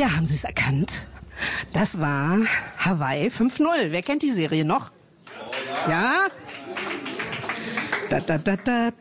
Ja, haben Sie es erkannt? Das war Hawaii 5:0. Wer kennt die Serie noch? Ja? Da, da, da, da,